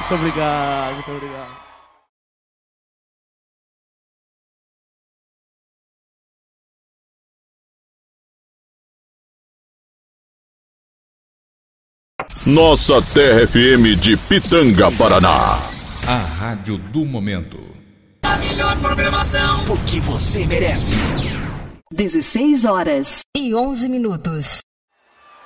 Muito obrigado, muito obrigado. Nossa Terra FM de Pitanga, Paraná. A rádio do momento. A melhor programação, porque você merece. 16 horas e 11 minutos.